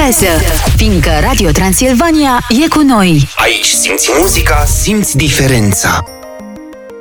acasă, fiindcă Radio Transilvania e cu noi. Aici simți muzica, simți diferența.